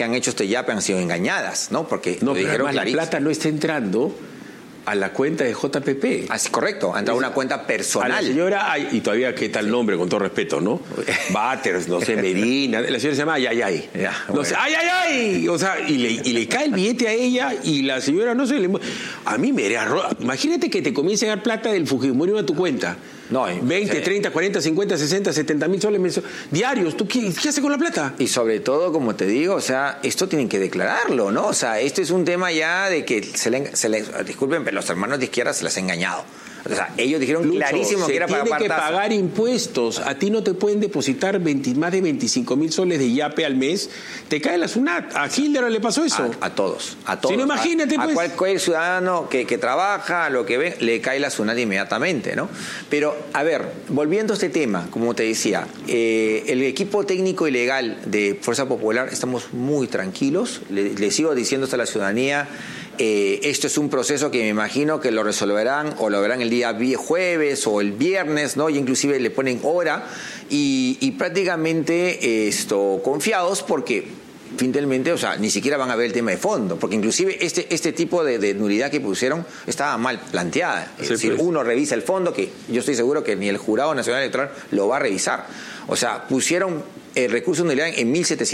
que han hecho este yape han sido engañadas, ¿no? Porque no, lo dijeron la plata no está entrando a la cuenta de JPP. Así, correcto, ha entrado una cuenta personal. A la señora, y todavía qué tal nombre, con todo respeto, ¿no? Batters, no sé, Medina, la señora se llama Ayayay. No sé, ¡Ayayay! O sea, y le cae el billete a ella y la señora no sé, a mí me haría... Imagínate que te comiencen a dar plata del Fujimori a tu cuenta. No, 20, 30, 40, 50, 60, 70 mil soles diarios. ¿Tú qué haces con la plata? Y sobre todo, como te digo, o sea, esto tienen que declararlo, ¿no? O sea, esto es un tema ya de que disculpen, pero los hermanos de izquierda se les ha engañado. O sea, ellos dijeron Lucho, clarísimo que era para tiene que pagar impuestos. A ti no te pueden depositar más de 25 mil soles de yape al mes. Te cae la SUNAT. A Hilder le pasó eso. A todos. Si no, imagínate, a pues. cualquier ciudadano que trabaja, lo que ve, le cae la SUNAT inmediatamente, ¿no? Pero, a ver, volviendo a este tema, como te decía, el equipo técnico y legal de Fuerza Popular estamos muy tranquilos. Le sigo diciendo a la ciudadanía, esto es un proceso que me imagino que lo resolverán o lo verán el día jueves o el viernes, ¿no? Y inclusive le ponen hora y prácticamente confiados porque finalmente, o sea, ni siquiera van a ver el tema de fondo, porque inclusive este tipo de nulidad que pusieron estaba mal planteada. Es decir, pues, uno revisa el fondo, que yo estoy seguro que ni el Jurado Nacional Electoral lo va a revisar. O sea, pusieron el recurso de nulidad en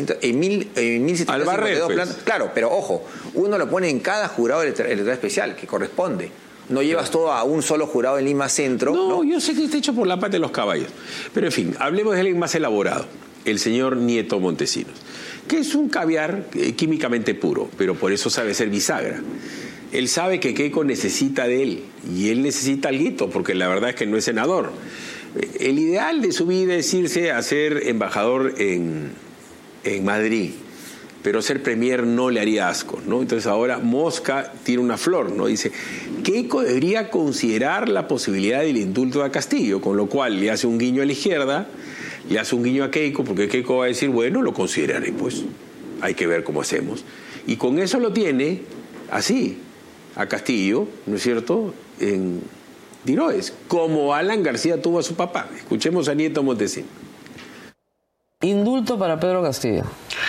1752 plantas. Claro, pero ojo, uno lo pone en cada jurado electoral especial que corresponde. No llevas todo a un solo jurado en Lima Centro. No, yo sé que está hecho por la pata de los caballos. Pero en fin, hablemos de alguien más elaborado, el señor Nieto Montesinos, que es un caviar químicamente puro, pero por eso sabe ser bisagra. Él sabe que Keiko necesita de él, y él necesita alguito, porque la verdad es que no es senador. El ideal de su vida es irse a ser embajador en Madrid, pero ser premier no le haría asco, ¿no? Entonces ahora Mosca tiene una flor, ¿no? Dice, Keiko debería considerar la posibilidad del indulto a Castillo, con lo cual le hace un guiño a la izquierda, le hace un guiño a Keiko, porque Keiko va a decir, bueno, lo consideraré, pues, hay que ver cómo hacemos. Y con eso lo tiene así, a Castillo, ¿no es cierto?, en Diroes, como Alan García tuvo a su papá. Escuchemos a Nieto Montesinos. Indulto para Pedro Castillo.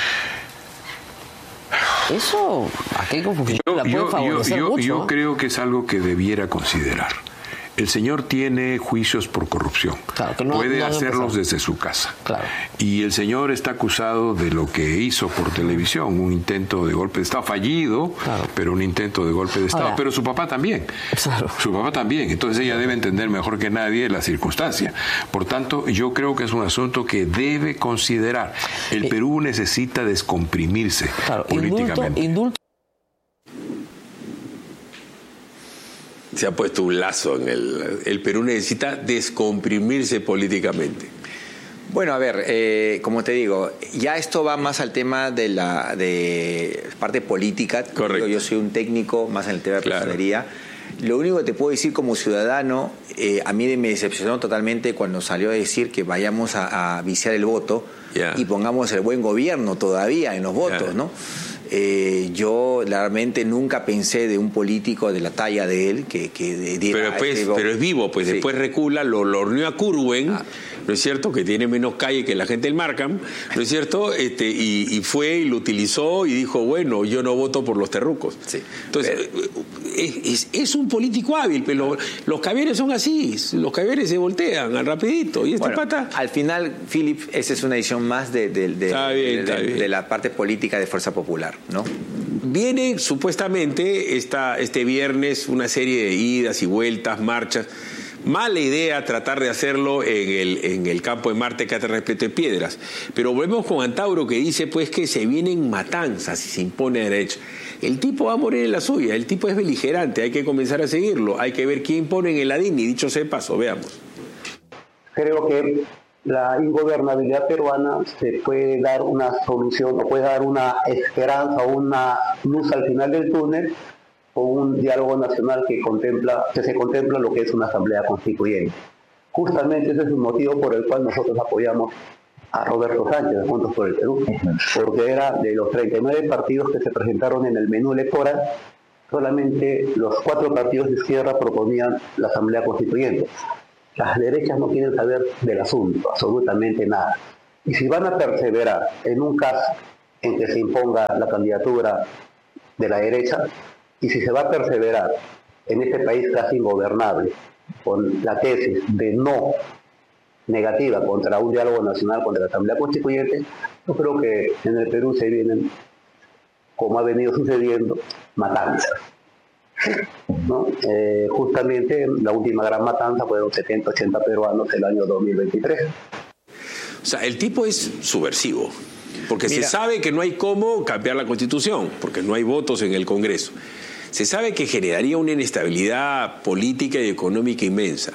Eso a Keiko Fujimori la puede favorecer mucho. Yo creo que es algo que debiera considerar. El señor tiene juicios por corrupción. Claro, que puede hacerlos desde su casa. Claro. Y el señor está acusado de lo que hizo por televisión, un intento de golpe de Estado fallido, claro, pero un intento de golpe de Estado. Ahora, pero su papá también. Claro. Su papá también. Entonces ella debe entender mejor que nadie la circunstancia. Por tanto, yo creo que es un asunto que debe considerar. El Perú necesita descomprimirse, claro, políticamente. Indulto. Se ha puesto un lazo en el Perú necesita descomprimirse políticamente. Bueno, a ver, como te digo, ya esto va más al tema de parte política. Correcto. Yo soy un técnico más en el tema de personería. Lo único que te puedo decir como ciudadano, a mí me decepcionó totalmente cuando salió a decir que vayamos a viciar el voto y pongamos el buen gobierno todavía en los votos, ¿no? Yo realmente nunca pensé de un político de la talla de él que pero es vivo, pues sí. Después recula, lo horneó a Curwen, ¿no es cierto?, que tiene menos calle que la gente del Markham, ¿no es cierto?, y fue y lo utilizó y dijo, bueno, yo no voto por los terrucos. Sí. Entonces, es un político hábil, pero los caviares son así, los caviares se voltean al rapidito, y pata... Al final, Philip, esa es una edición más de la parte política de Fuerza Popular, ¿no? Viene supuestamente este viernes una serie de idas y vueltas, marchas. Mala idea tratar de hacerlo en el campo de Marte, que te respeto de Piedras. Pero volvemos con Antauro, que dice pues que se vienen matanzas si se impone derecho. El tipo va a morir en la suya, el tipo es beligerante, hay que comenzar a seguirlo, hay que ver quién pone en el ADIN, y dicho sea de paso, veamos. Creo que la ingobernabilidad peruana se puede dar una solución, o puede dar una esperanza o una luz al final del túnel, con un diálogo nacional que se contempla lo que es una asamblea constituyente. Justamente ese es el motivo por el cual nosotros apoyamos a Roberto Sánchez, Juntos por el Perú, porque era de los 39 partidos que se presentaron en el menú electoral, solamente los 4 partidos de izquierda proponían la asamblea constituyente. Las derechas no quieren saber del asunto, absolutamente nada. Y si van a perseverar en un caso en que se imponga la candidatura de la derecha, y si se va a perseverar en este país casi ingobernable con la tesis de no negativa contra un diálogo nacional, contra la Asamblea Constituyente, yo creo que en el Perú se vienen, como ha venido sucediendo, matanzas, ¿no? Justamente la última gran matanza fueron 70, 80 peruanos el año 2023. O sea, el tipo es subversivo, porque se sabe que no hay cómo cambiar la Constitución, porque no hay votos en el Congreso. Se sabe que generaría una inestabilidad política y económica inmensa.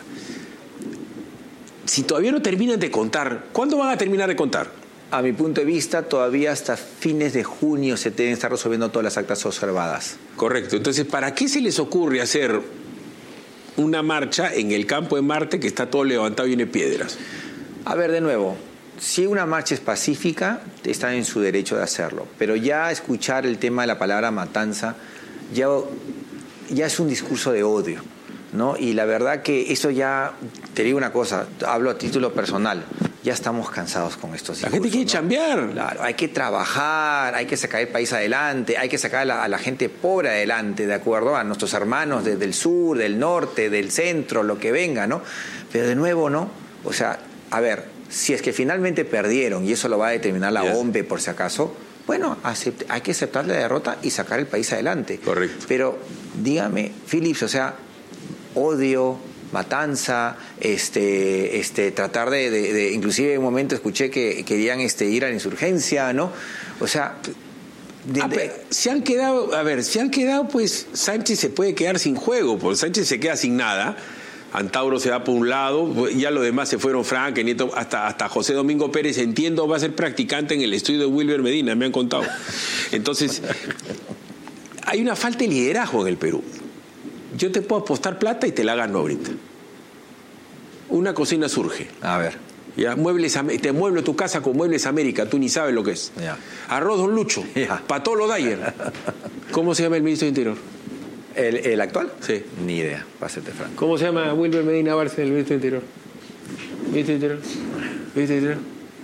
Si todavía no terminan de contar, ¿cuándo van a terminar de contar? A mi punto de vista, todavía hasta fines de junio se deben estar resolviendo todas las actas observadas. Correcto. Entonces, ¿para qué se les ocurre hacer una marcha en el campo de Marte que está todo levantado y lleno de piedras? A ver, de nuevo, si una marcha es pacífica, están en su derecho de hacerlo. Pero ya escuchar el tema de la palabra matanza ya es un discurso de odio, ¿no? Y la verdad que eso ya, te digo una cosa, hablo a título personal, ya estamos cansados con estos discursos. La gente quiere chambear. Claro, hay que trabajar, hay que sacar el país adelante, hay que sacar a la gente pobre adelante, de acuerdo a nuestros hermanos del sur, del norte, del centro, lo que venga, ¿no? Pero de nuevo, ¿no? O sea, a ver, si es que finalmente perdieron, y eso lo va a determinar la OMPE por si acaso, bueno, hay que aceptar la derrota y sacar el país adelante. Correcto. Pero dígame, Philips, o sea, odio, matanza, tratar de inclusive en un momento escuché que querían ir a la insurgencia, ¿no? O sea, si han quedado, pues Sánchez se puede quedar sin juego, porque Sánchez se queda sin nada. Antauro se va por un lado, ya los demás se fueron, Frank, Nieto, hasta José Domingo Pérez, entiendo, va a ser practicante en el estudio de Wilber Medina, me han contado. Entonces, hay una falta de liderazgo en el Perú. Yo te puedo apostar plata y te la gano ahorita. Una cocina surge. A ver. Ya, te mueblo tu casa con Muebles América, tú ni sabes lo que es. Ya. Arroz Don Lucho, Ya. Patolo Dyer. ¿Cómo se llama el ministro de Interior? ¿El actual? Sí. Ni idea, pásate, Franco. ¿Cómo se llama Wilber Medina Barça, el ministro de Interior? ¿Ministro de Interior? ¿Ministro de Interior?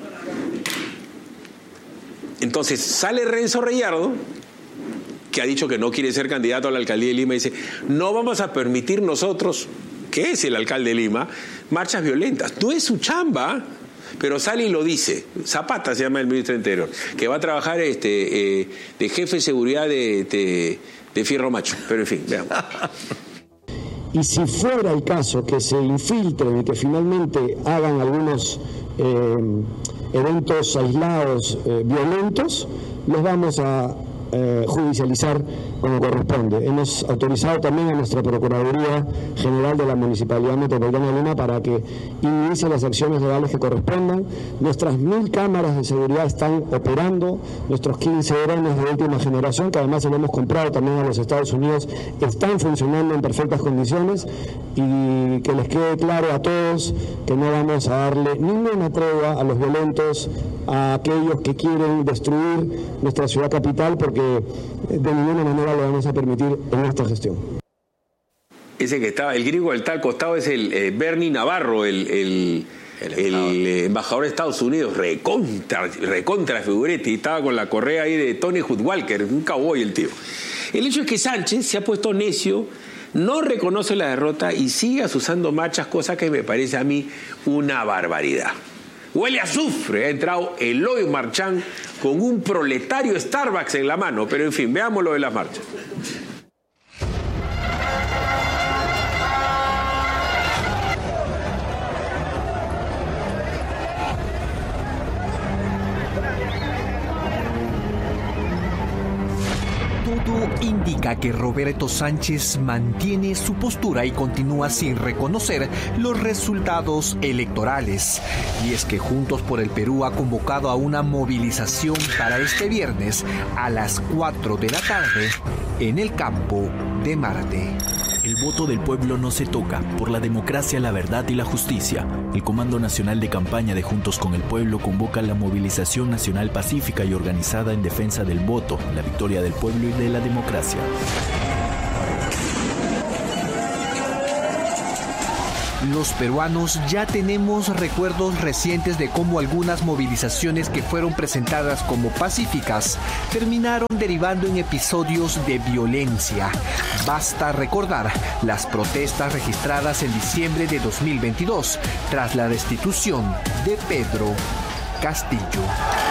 Entonces sale Renzo Reyardo, que ha dicho que no quiere ser candidato a la alcaldía de Lima, y dice, no vamos a permitir nosotros, que es el alcalde de Lima, marchas violentas. No es su chamba, pero sale y lo dice. Zapata se llama el ministro de Interior, que va a trabajar de jefe de seguridad de Fierro Macho. Pero en fin, veamos. Y si fuera el caso que se infiltren y que finalmente hagan algunos eventos aislados violentos, los vamos a judicializar como corresponde. Hemos autorizado también a nuestra Procuraduría General de la Municipalidad Metropolitana de Lima para que inicie las acciones legales que correspondan. Nuestras 1000 cámaras de seguridad están operando, nuestros 15 drones de última generación, que además se lo hemos comprado también a los Estados Unidos, están funcionando en perfectas condiciones, y que les quede claro a todos que no vamos a darle ninguna tregua a los violentos, a aquellos que quieren destruir nuestra ciudad capital, porque de ninguna manera lo vamos a permitir en esta gestión. Ese que estaba, el griego del tal costado es el Bernie Navarro, el embajador de Estados Unidos, recontra figurete, y estaba con la correa ahí de Tony Hood Walker, un cowboy el tío. El hecho es que Sánchez se ha puesto necio, no reconoce la derrota y sigue asusando marchas, cosa que me parece a mí una barbaridad. Huele a azufre, ha entrado Eloy Marchán con un proletario Starbucks en la mano, pero en fin, veamos lo de las marchas. Todo indica que Roberto Sánchez mantiene su postura y continúa sin reconocer los resultados electorales. Y es que Juntos por el Perú ha convocado a una movilización para este viernes a las 4 de la tarde en el campo de Marte. El voto del pueblo no se toca. Por la democracia, la verdad y la justicia. El Comando Nacional de Campaña de Juntos con el Pueblo convoca la movilización nacional pacífica y organizada en defensa del voto, la victoria del pueblo y de la democracia. Los peruanos ya tenemos recuerdos recientes de cómo algunas movilizaciones que fueron presentadas como pacíficas terminaron derivando en episodios de violencia. Basta recordar las protestas registradas en diciembre de 2022 tras la destitución de Pedro Castillo.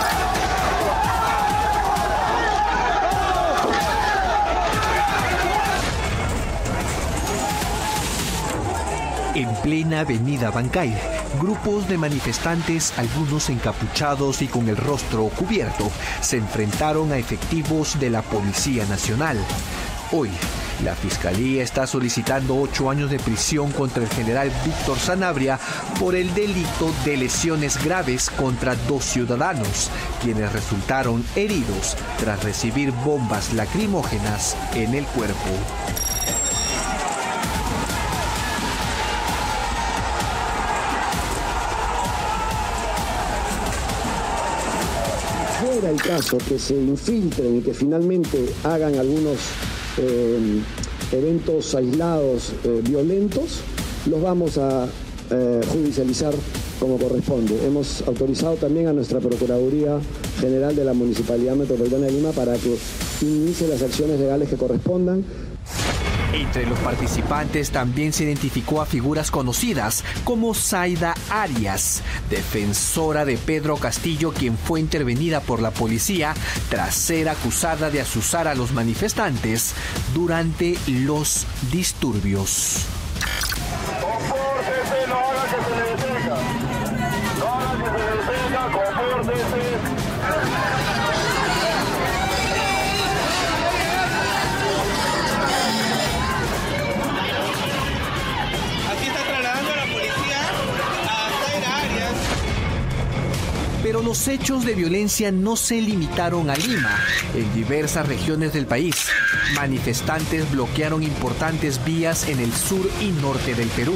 En plena avenida Bancay, grupos de manifestantes, algunos encapuchados y con el rostro cubierto, se enfrentaron a efectivos de la Policía Nacional. Hoy, la Fiscalía está solicitando 8 años de prisión contra el general Víctor Sanabria por el delito de lesiones graves contra 2 ciudadanos, quienes resultaron heridos tras recibir bombas lacrimógenas en el cuerpo. Fuera el caso que se infiltren y que finalmente hagan algunos eventos aislados violentos, los vamos a judicializar como corresponde. Hemos autorizado también a nuestra Procuraduría General de la Municipalidad Metropolitana de Lima para que inicie las acciones legales que correspondan. Entre los participantes también se identificó a figuras conocidas como Zaida Arias, defensora de Pedro Castillo, quien fue intervenida por la policía tras ser acusada de azuzar a los manifestantes durante los disturbios. Compórtese, no haga que se le detenga. No haga que se le detenga, compórtese. Pero los hechos de violencia no se limitaron a Lima. En diversas regiones del país, manifestantes bloquearon importantes vías en el sur y norte del Perú.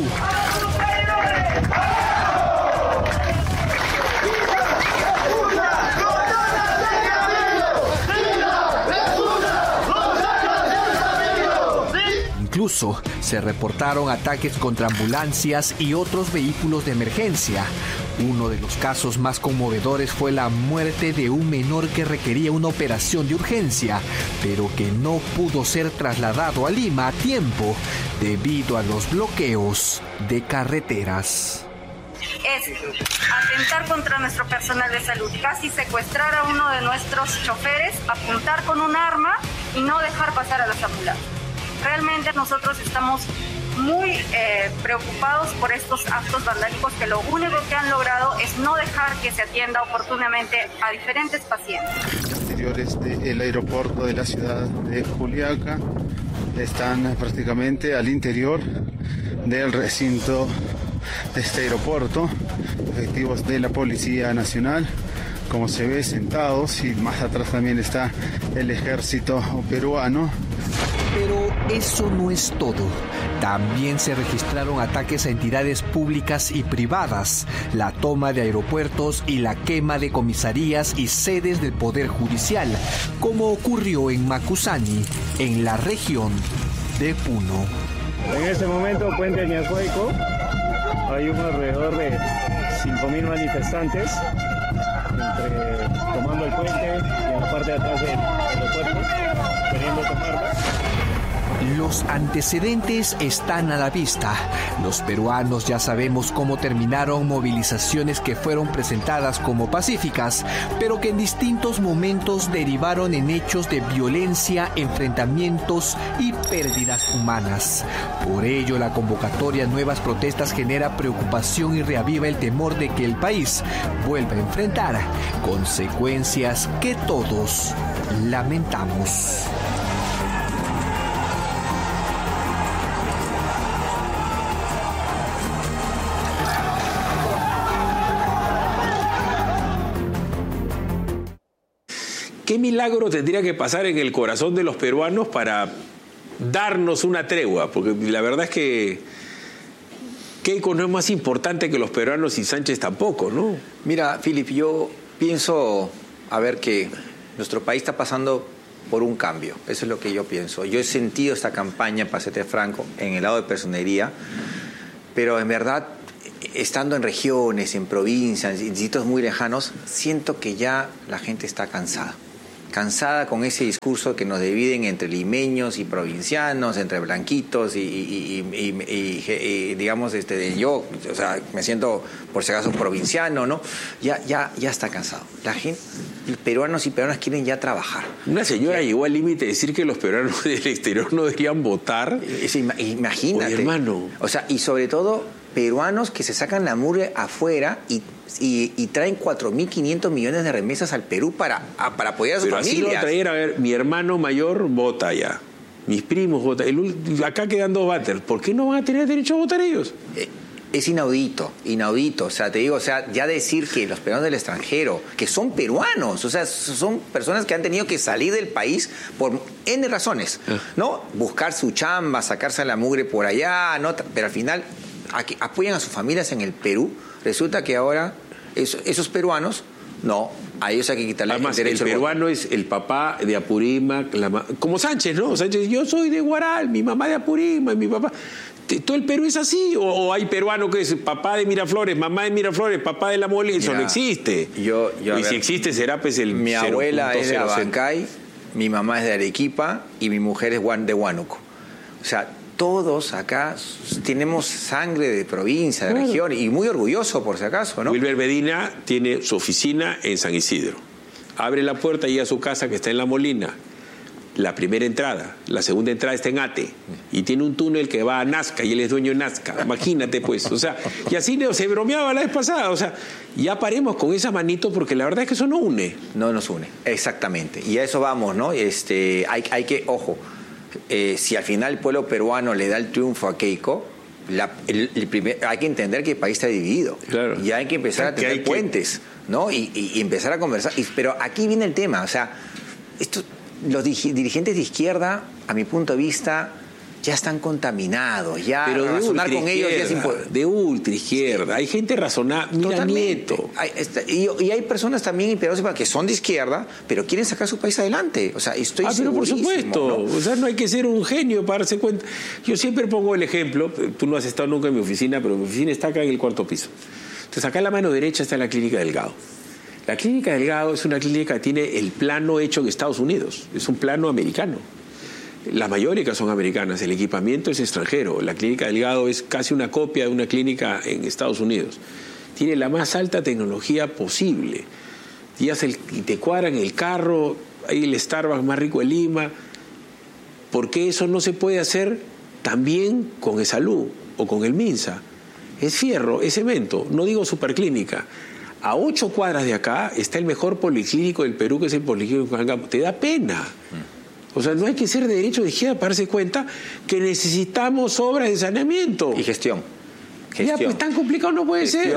Incluso se reportaron ataques contra ambulancias y otros vehículos de emergencia. Uno de los casos más conmovedores fue la muerte de un menor que requería una operación de urgencia, pero que no pudo ser trasladado a Lima a tiempo debido a los bloqueos de carreteras. Es atentar contra nuestro personal de salud, casi secuestrar a uno de nuestros choferes, apuntar con un arma y no dejar pasar a las ambulancias. Realmente nosotros estamos muy preocupados por estos actos vandálicos que lo único que han logrado es no dejar que se atienda oportunamente a diferentes pacientes. Exteriores del aeropuerto de la ciudad de Juliaca están prácticamente al interior del recinto de este aeropuerto, efectivos de la Policía Nacional, como se ve, sentados, y más atrás también está el ejército peruano. Pero eso no es todo. También se registraron ataques a entidades públicas y privadas, la toma de aeropuertos y la quema de comisarías y sedes del Poder Judicial, como ocurrió en Macusani, en la región de Puno. En este momento, Puente Ñacuaico, hay alrededor de 5.000 manifestantes tomando el puente y en la parte de atrás del aeropuerto, queriendo tomarlo. Los antecedentes están a la vista. Los peruanos ya sabemos cómo terminaron movilizaciones que fueron presentadas como pacíficas, pero que en distintos momentos derivaron en hechos de violencia, enfrentamientos y pérdidas humanas. Por ello, la convocatoria a nuevas protestas genera preocupación y reaviva el temor de que el país vuelva a enfrentar consecuencias que todos lamentamos. ¿Qué milagro tendría que pasar en el corazón de los peruanos para darnos una tregua? Porque la verdad es que Keiko no es más importante que los peruanos y Sánchez tampoco, ¿no? Mira, Philip, yo pienso, que nuestro país está pasando por un cambio. Eso es lo que yo pienso. Yo he sentido esta campaña, para serte franco, en el lado de personería, pero en verdad, estando en regiones, en provincias, en sitios muy lejanos, siento que ya la gente está cansada con ese discurso que nos dividen entre limeños y provincianos, entre blanquitos y digamos, yo, o sea, me siento por si acaso provinciano, ¿no? Ya está cansado. La gente, peruanos y peruanas quieren ya trabajar. Una señora llegó al límite de decir que los peruanos del exterior no deberían votar. Imagínate. Oye, hermano. O sea, y sobre todo peruanos que se sacan la mugre afuera y traen 4.500 millones de remesas al Perú para apoyar a sus familias. Así lo traer, a ver, mi hermano mayor vota ya, mis primos votan, acá quedan 2 váteres, ¿por qué no van a tener derecho a votar ellos? Es inaudito, o sea, te digo, o sea, ya decir que los peruanos del extranjero, que son peruanos, o sea, son personas que han tenido que salir del país por N razones, ¿no? Buscar su chamba, sacarse la mugre por allá, ¿no? Pero al final aquí apoyan a sus familias en el Perú. Resulta que ahora esos peruanos, no, a ellos hay que quitarle además, el derecho. El peruano es el papá de Apurímac, como Sánchez, ¿no? Sánchez, yo soy de Huaral, mi mamá de Apurímac, mi papá. ¿Todo el Perú es así? ¿O hay peruano que es papá de Miraflores, mamá de Miraflores, papá de La Molina? Eso no existe. Y si existe, será pues el... Mi abuela es de Abancay, mi mamá es de Arequipa y mi mujer es de Huánuco. O sea, todos acá tenemos sangre de provincia, de región, y muy orgulloso por si acaso, ¿no? Wilber Medina tiene su oficina en San Isidro. Abre la puerta y a su casa que está en La Molina. La primera entrada, la segunda entrada está en Ate y tiene un túnel que va a Nazca y él es dueño de Nazca. Imagínate pues, o sea, y así se bromeaba la vez pasada, o sea, ya paremos con esa manito porque la verdad es que eso no une. No nos une, exactamente. Y a eso vamos, ¿no? Hay que, ojo, si al final el pueblo peruano le da el triunfo a Keiko, hay que entender que el país está dividido. Claro. Y hay que empezar a tener puentes, ¿no? Y empezar a conversar. Pero aquí viene el tema, o sea, los dirigentes de izquierda, a mi punto de vista, ya están contaminados, ya pero razonar con ellos ya es imposible. De ultra izquierda, hay gente razonable, mira totalmente. Nieto. Y hay personas también imperiosas que son de izquierda, pero quieren sacar su país adelante. O sea, estoy pero por supuesto, ¿no? O sea, no hay que ser un genio para darse cuenta. Yo siempre pongo el ejemplo, tú no has estado nunca en mi oficina, pero mi oficina está acá en el 4º piso. Entonces acá en la mano derecha está la Clínica Delgado. La Clínica Delgado es una clínica que tiene el plano hecho en Estados Unidos, es un plano americano. Las mayorías son americanas, el equipamiento es extranjero. La Clínica Delgado es casi una copia de una clínica en Estados Unidos. Tiene la más alta tecnología posible. Y te cuadran el carro, hay el Starbucks más rico de Lima. ¿Por qué eso no se puede hacer también con ESalud o con el MINSA? Es fierro, es cemento, no digo superclínica. A 8 cuadras de acá está el mejor policlínico del Perú, que es el Policlínico Cajamarca. Te da pena. O sea, no hay que ser de derecho o de izquierda para darse cuenta que necesitamos obras de saneamiento. Y gestión. Ya, pues tan complicado no puede ser.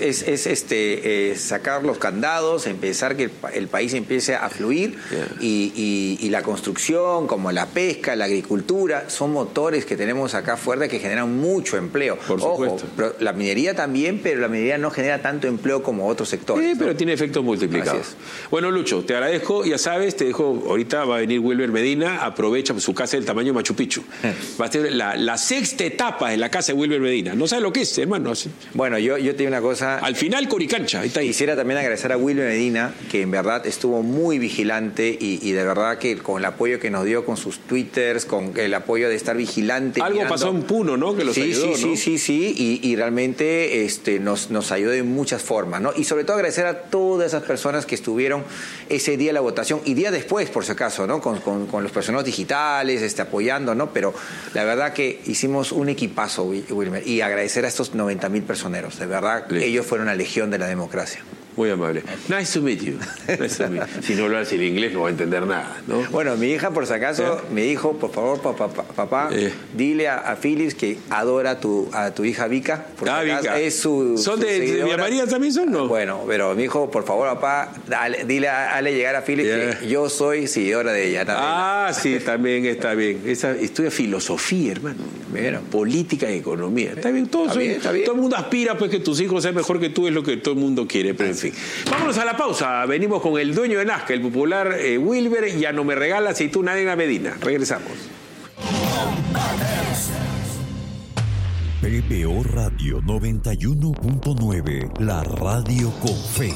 Es sacar los candados, empezar que el país empiece a fluir y la construcción, como la pesca, la agricultura, son motores que tenemos acá fuerte que generan mucho empleo. Por supuesto. Ojo, la minería también, pero la minería no genera tanto empleo como otros sectores. Sí, pero tiene efectos multiplicados. Bueno, Lucho, te agradezco, ya sabes, te dejo, ahorita va a venir Wilber Medina, aprovecha su casa del tamaño de Machu Picchu. Va a ser la 6ª etapa en la casa de Wilber Medina. No sabes lo que es, hermano. Bueno, yo te digo una cosa. Al final, Coricancha. Ahí está. Quisiera también agradecer a Wilber Medina, que en verdad estuvo muy vigilante y de verdad que con el apoyo que nos dio con sus twitters, con el apoyo de estar vigilante. Algo mirando. Pasó en Puno, ¿no? Que los ayudó, ¿no? Sí. Y realmente nos ayudó de muchas formas, ¿no? Y sobre todo agradecer a todas esas personas que estuvieron ese día de la votación y día después, por si acaso, ¿no? Con los personajes digitales, apoyando, ¿no? Pero la verdad que hicimos un equipazo, Wilmer, y agradecer a estos 90.000 personeros. De verdad, ellos fueron la legión de la democracia. Muy amable. Nice to meet you. Si no hablas el inglés no va a entender nada, ¿no? Bueno, mi hija, por si acaso, me dijo, por favor, papá, dile a Phyllis que adora a tu hija Vika. Vika. Es su ¿Son de Villa María también son, no? Bueno, pero me dijo, por favor, papá, hazle llegar a Phyllis que yo soy seguidora de ella también. Sí, también está bien. Estudia filosofía, hermano. Bueno. Política y economía. Está bien, todo el mundo aspira pues que tus hijos sean mejor que tú, es lo que todo el mundo quiere, pero en fin. Vámonos a la pausa. Venimos con el dueño de Nazca, el popular Wilber. Ya no me regala aceituna de Medina. Regresamos. PBO Radio 91.9, la radio con fe.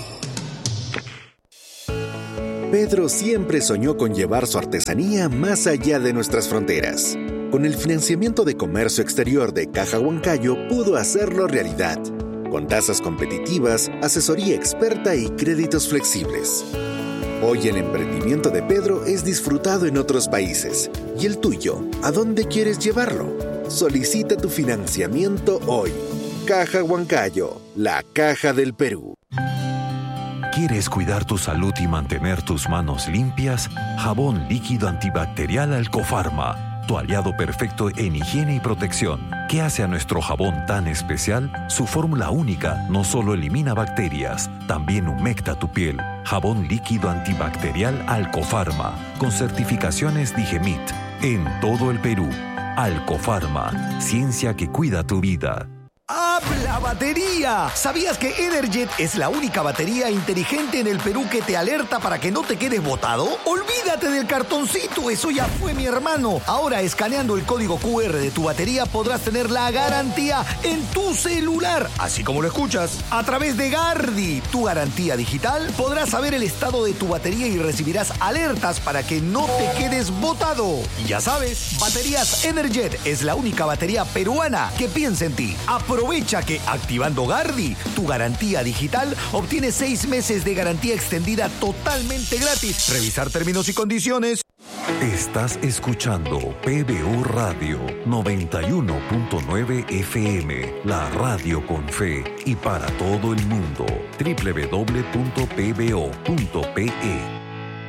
Pedro siempre soñó con llevar su artesanía más allá de nuestras fronteras. Con el financiamiento de comercio exterior de Caja Huancayo pudo hacerlo realidad, con tasas competitivas, asesoría experta y créditos flexibles. Hoy el emprendimiento de Pedro es disfrutado en otros países. ¿Y el tuyo? ¿A dónde quieres llevarlo? Solicita tu financiamiento hoy. Caja Huancayo, la caja del Perú. ¿Quieres cuidar tu salud y mantener tus manos limpias? Jabón líquido antibacterial Alcofarma, tu aliado perfecto en higiene y protección. ¿Qué hace a nuestro jabón tan especial? Su fórmula única no solo elimina bacterias, también humecta tu piel. Jabón líquido antibacterial Alcofarma, con certificaciones Digemit, en todo el Perú. Alcofarma, ciencia que cuida tu vida. ¡Habla batería! ¿Sabías que Energet es la única batería inteligente en el Perú que te alerta para que no te quedes botado? ¡Olvídate del cartoncito! ¡Eso ya fue, mi hermano! Ahora, escaneando el código QR de tu batería, podrás tener la garantía en tu celular, así como lo escuchas. A través de Gardi, tu garantía digital, podrás saber el estado de tu batería y recibirás alertas para que no te quedes botado. Y ya sabes, Baterías Energet es la única batería peruana que piensa en ti. Aprovecha que activando Gardi, tu garantía digital, obtienes 6 meses de garantía extendida totalmente gratis. Revisar términos y condiciones. Estás escuchando PBO Radio 91.9 FM, la radio con fe y para todo el mundo. www.pbo.pe.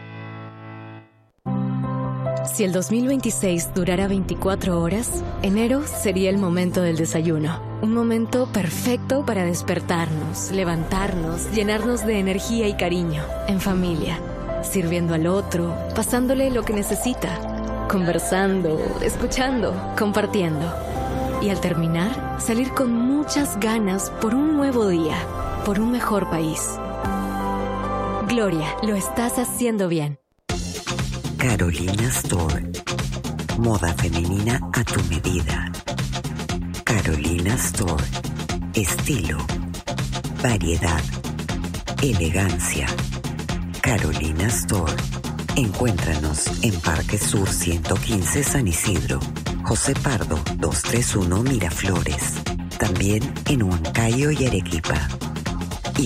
Si el 2026 durara 24 horas, enero sería el momento del desayuno. Un momento perfecto para despertarnos, levantarnos, llenarnos de energía y cariño, en familia, sirviendo al otro, pasándole lo que necesita, conversando, escuchando, compartiendo. Y al terminar, salir con muchas ganas por un nuevo día, por un mejor país. Gloria, lo estás haciendo bien. Carolina Store. Moda femenina a tu medida. Carolina Store. Estilo. Variedad. Elegancia. Carolina Store. Encuéntranos en Parque Sur 115 San Isidro. José Pardo 231 Miraflores. También en Huancayo y Arequipa. Y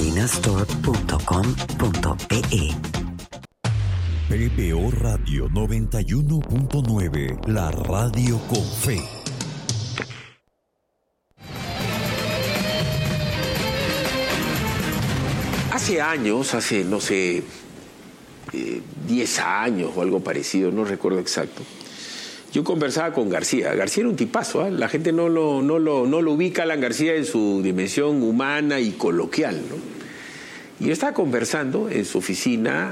carolinastore.com.pe. PBO Radio 91.9, la radio con fe. Hace años, no sé, 10 años o algo parecido, no recuerdo exacto, yo conversaba con García. García era un tipazo, ¿eh? La gente no lo ubica a Alan García en su dimensión humana y coloquial, ¿no? Y yo estaba conversando en su oficina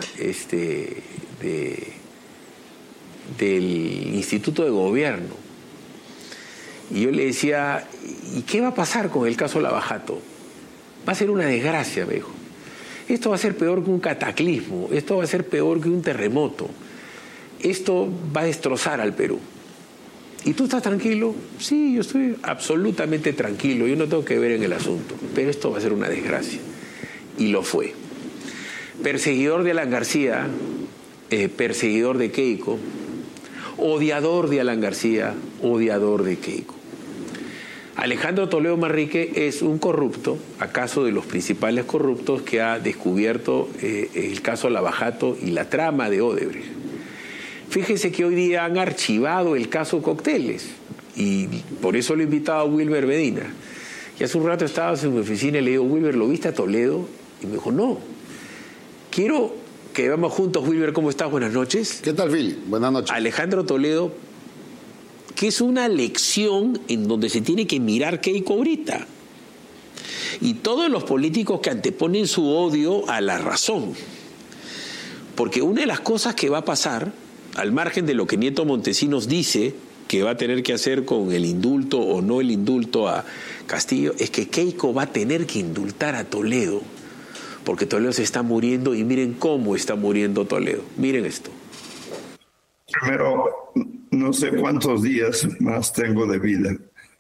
del Instituto de Gobierno. Y yo le decía, ¿y qué va a pasar con el caso Lavajato? Va a ser una desgracia, me dijo. Esto va a ser peor que un cataclismo, esto va a ser peor que un terremoto. Esto va a destrozar al Perú. ¿Y tú estás tranquilo? Sí, yo estoy absolutamente tranquilo, yo no tengo que ver en el asunto, pero esto va a ser una desgracia. Y lo fue. Perseguidor de Alan García, perseguidor de Keiko, odiador de Alan García, odiador de Keiko. Alejandro Toledo Manrique es un corrupto, acaso de los principales corruptos que ha descubierto el caso Lavajato y la trama de Odebrecht. Fíjese que hoy día han archivado el caso Cócteles y por eso lo he invitado a Wilber Medina. Y hace un rato estábamos en mi oficina y le digo, Wilber, ¿lo viste a Toledo? Y me dijo, no. Quiero que veamos juntos, Wilber, ¿cómo estás? Buenas noches. ¿Qué tal, Phil? Buenas noches. Alejandro Toledo, que es una lección en donde se tiene que mirar Keiko ahorita. Y todos los políticos que anteponen su odio a la razón. Porque una de las cosas que va a pasar, al margen de lo que Nieto Montesinos dice que va a tener que hacer con el indulto o no el indulto a Castillo, es que Keiko va a tener que indultar a Toledo, porque Toledo se está muriendo y miren cómo está muriendo Toledo. Miren esto. Primero, no sé cuántos días más tengo de vida.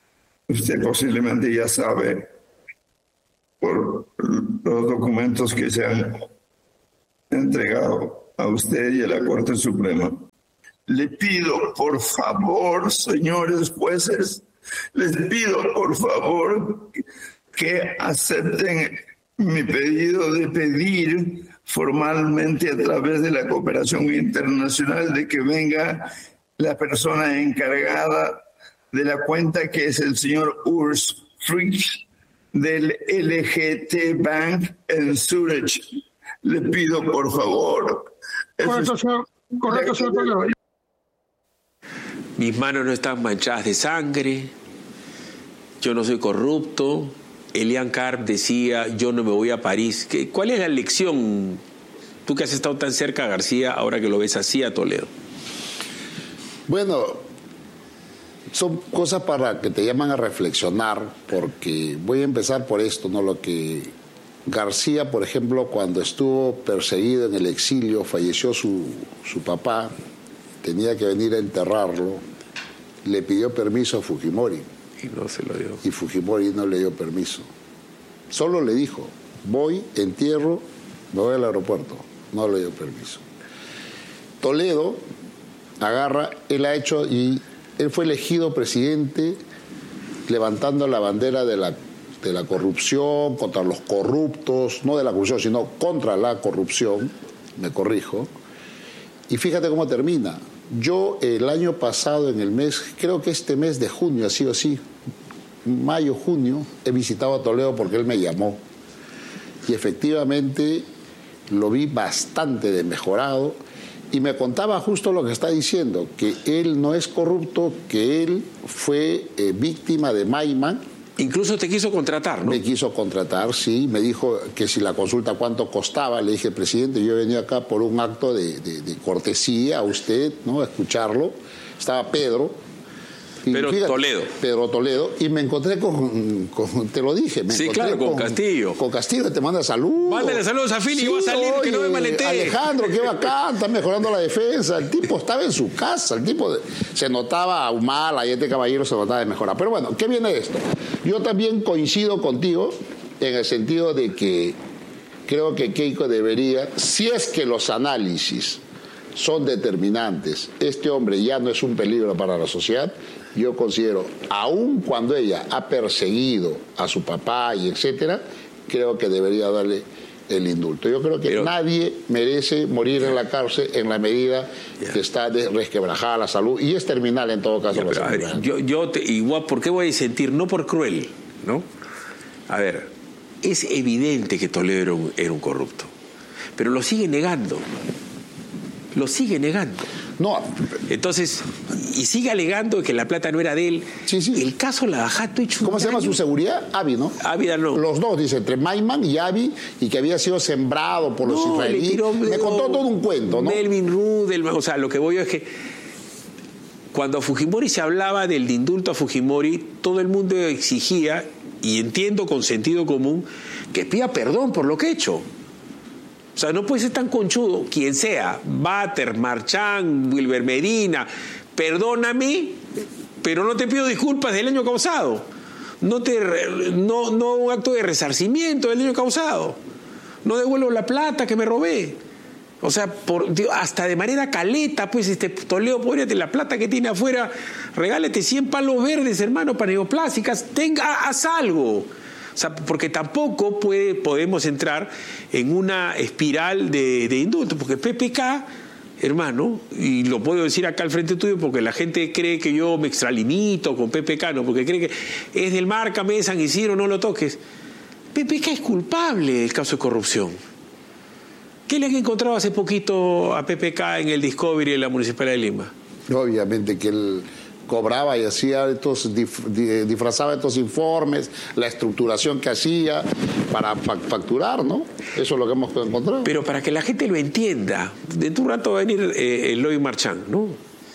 Usted posiblemente ya sabe por los documentos que se han entregado a usted y a la Corte Suprema. Le pido, por favor, señores jueces, les pido, por favor, que acepten mi pedido de pedir formalmente a través de la cooperación internacional de que venga la persona encargada de la cuenta, que es el señor Urs Frisch del LGT Bank en Zurich. Le pido, por favor. Correcto, señor Toledo. Mis manos no están manchadas de sangre, yo no soy corrupto. Elian Karp decía, yo no me voy a París. ¿Cuál es la lección? Tú que has estado tan cerca a García, ahora que lo ves así a Toledo. Bueno, son cosas para que te llaman a reflexionar, porque voy a empezar por esto, ¿no? Lo que García, por ejemplo, cuando estuvo perseguido en el exilio, falleció su papá, tenía que venir a enterrarlo, le pidió permiso a Fujimori. Y no se lo dio. Y Fujimori no le dio permiso. Solo le dijo, voy, entierro, me voy al aeropuerto. No le dio permiso. Toledo agarra, él ha hecho, y él fue elegido presidente levantando la bandera de la corrupción, contra los corruptos, no de la corrupción, sino contra la corrupción, me corrijo. Y fíjate cómo termina. Yo el año pasado, en el mes, creo que este mes de junio ha sido así, mayo, junio, he visitado a Toledo porque él me llamó. Y efectivamente lo vi bastante desmejorado y me contaba justo lo que está diciendo, que él no es corrupto, que él fue víctima de Maiman. Incluso te quiso contratar, ¿no? Me quiso contratar, sí. Me dijo que si la consulta cuánto costaba. Le dije, presidente, yo he venido acá por un acto de cortesía a usted, ¿no? A escucharlo. Estaba Pedro. Pero fíjate, Toledo. Pedro Toledo. Y me encontré con te lo dije. Sí, claro, con Castillo. Con Castillo, te manda saludos. Mándale saludos a Fili, sí, y va a salir, oye, que no me maletee. Alejandro, qué bacán, está mejorando la defensa. El tipo estaba en su casa, el tipo se notaba mal, y este caballero se notaba de mejorar. Pero bueno, ¿qué viene de esto? Yo también coincido contigo en el sentido de que creo que Keiko debería, si es que los análisis son determinantes, este hombre ya no es un peligro para la sociedad, yo considero, aun cuando ella ha perseguido a su papá y etcétera, creo que debería darle el indulto. Yo creo que nadie merece morir en la cárcel en la medida que está resquebrajada la salud, y es terminal en todo caso. Igual, ¿por qué voy a disentir? No por cruel, ¿no? A ver, es evidente que Toledo era un corrupto, pero lo sigue negando. Lo sigue negando. No. Entonces, y sigue alegando que la plata no era de él. Sí, sí. El caso Lavajato hecho. ¿Cómo se llama su seguridad? Abi, ¿no? Ávila no. Los dos, dice, entre Maiman y Abi, y que había sido sembrado por los israelíes. Me contó todo un cuento, ¿no? Melvin Rudel, o sea, lo que voy a es que cuando a Fujimori se hablaba del indulto a Fujimori, todo el mundo exigía, y entiendo con sentido común, que pida perdón por lo que ha hecho. O sea, no puede ser tan conchudo, quien sea, Bater, Marchán, Wilber Medina, perdóname, pero no te pido disculpas del daño causado. No un acto de resarcimiento del daño causado. No devuelvo la plata que me robé. O sea, hasta de manera caleta, pues Toledo, póngate la plata que tiene afuera, regálate 100 palos verdes, hermano, para neoplásicas, haz algo. O sea, porque tampoco podemos entrar en una espiral de indulto, porque PPK, hermano, y lo puedo decir acá al frente tuyo porque la gente cree que yo me extralimito con PPK, no, porque cree que es del Márcame de San Isidro, no lo toques. PPK es culpable del caso de corrupción. ¿Qué le han encontrado hace poquito a PPK en el Discovery de la Municipalidad de Lima? Obviamente que él cobraba y hacía disfrazaba estos informes, la estructuración que hacía para facturar, ¿no? Eso es lo que hemos encontrado. Pero para que la gente lo entienda, dentro de un rato va a venir Eloy Marchán, ¿no?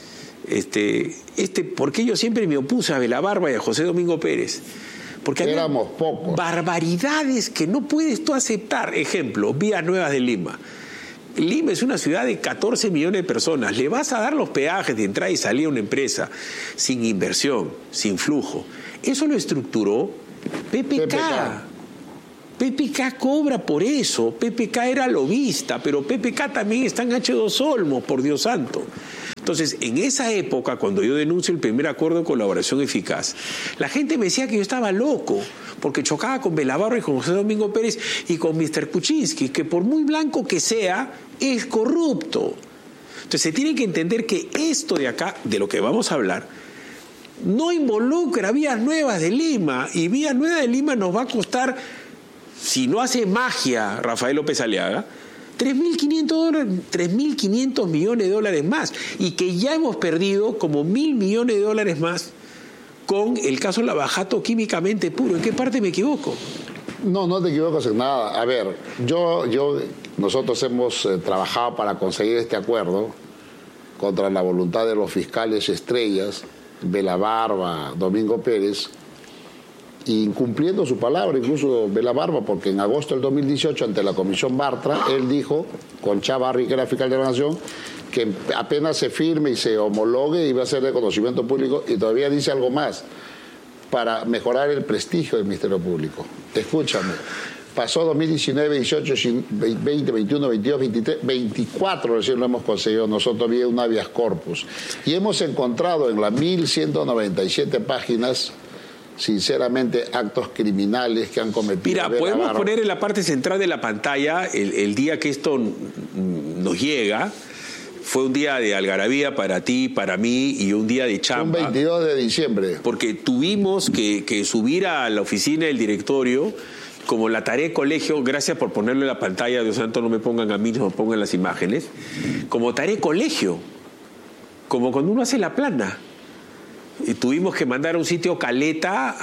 Porque yo siempre me opuse a Belabarba y a José Domingo Pérez. Porque éramos pocos. Barbaridades que no puedes tú aceptar. Ejemplo, Vías Nuevas de Lima. Lima es una ciudad de 14 millones de personas. Le vas a dar los peajes de entrada y salida a una empresa sin inversión, sin flujo. Eso lo estructuró PPK. PPK cobra por eso. PPK era lobista, pero PPK también está en H2 Olmos, por Dios santo. Entonces, en esa época, cuando yo denuncio el primer acuerdo de colaboración eficaz, la gente me decía que yo estaba loco, porque chocaba con Belabarro y con José Domingo Pérez y con Mr. Kuczynski, que por muy blanco que sea, es corrupto. Entonces, se tiene que entender que esto de acá, de lo que vamos a hablar, no involucra Vías Nuevas de Lima, y Vías Nuevas de Lima nos va a costar, si no hace magia Rafael López Aliaga, $3.500 millones de dólares más, y que ya hemos perdido como $1.000 millones de dólares más con el caso Lavajato químicamente puro. ¿En qué parte me equivoco? No te equivocas en nada. A ver, nosotros hemos trabajado para conseguir este acuerdo contra la voluntad de los fiscales estrellas, Belabarba, Domingo Pérez, incumpliendo su palabra, incluso Belabarba, porque en agosto del 2018, ante la Comisión Bartra, él dijo, con Chavarri, que era fiscal de la Nación, que apenas se firme y se homologue iba a ser de conocimiento público, y todavía dice algo más, para mejorar el prestigio del Ministerio Público. Escúchame, pasó 2019, 18, 20, 21, 22, 23, 24 recién lo hemos conseguido nosotros vía un habeas corpus, y hemos encontrado en las 1.197 páginas sinceramente actos criminales que han cometido. Mira, podemos poner en la parte central de la pantalla el día que esto nos llega. Fue un día de algarabía para ti, para mí, y un día de chamba. Un 22 de diciembre. Porque tuvimos que subir a la oficina del directorio como la tarea de colegio. Gracias por ponerlo en la pantalla, Dios santo, no me pongan a mí, no me pongan las imágenes. Como tarea de colegio, como cuando uno hace la plana. Y tuvimos que mandar a un sitio Caleta